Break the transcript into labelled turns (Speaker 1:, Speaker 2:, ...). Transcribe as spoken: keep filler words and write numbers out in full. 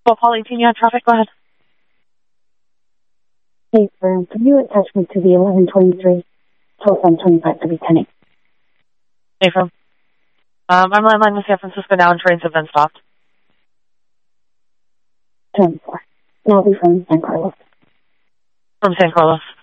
Speaker 1: Well, Paul eighteen, you have traffic. Go ahead.
Speaker 2: Hey, firm, can you attach me to the eleven twenty-three, telephone twenty-five to be ten eight?
Speaker 1: Hey, firm. Um, I'm landing in San Francisco now, and trains have been stopped.
Speaker 2: Turn four. And I'll be from San Carlos.
Speaker 1: From San Carlos.